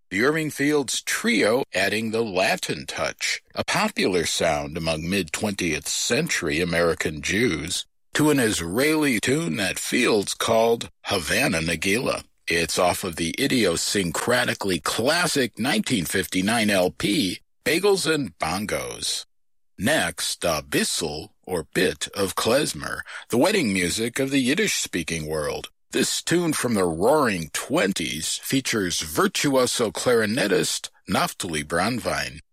The Irving Fields Trio adding the Latin touch, a popular sound among mid-20th century American Jews, to an Israeli tune that Fields called Havana Nagila. It's off of the idiosyncratically classic 1959 LP, Bagels and Bongos. Next, a Bissel, or bit, of klezmer, the wedding music of the Yiddish-speaking world. This tune from the Roaring Twenties features virtuoso clarinetist Naftali Brandwein.